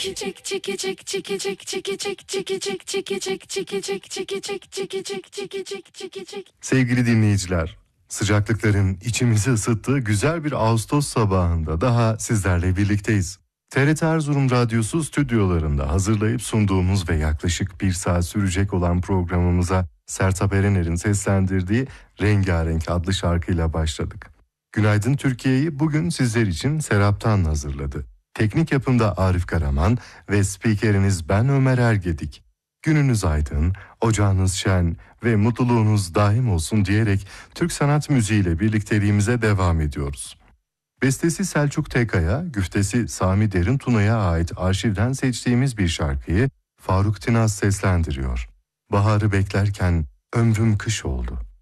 Sevgili dinleyiciler, sıcaklıkların içimizi ısıttığı güzel bir Ağustos sabahında daha sizlerle birlikteyiz. TRT Erzurum Radyosu stüdyolarında hazırlayıp sunduğumuz ve yaklaşık 1 saat sürecek olan programımıza Sertab Erener'in seslendirdiği Rengarenk adlı şarkıyla başladık. Günaydın Türkiye'yi bugün sizler için Serap'tan hazırladı. Teknik yapımda Arif Karaman ve spikeriniz ben Ömer Ergedik. Gününüz aydın, ocağınız şen ve mutluluğunuz daim olsun diyerek Türk sanat müziğiyle birlikteliğimize devam ediyoruz. Bestesi Selçuk Tekay'a, güftesi Sami Derintuna'ya ait arşivden seçtiğimiz bir şarkıyı Faruk Tinaz seslendiriyor. Baharı beklerken ömrüm kış oldu.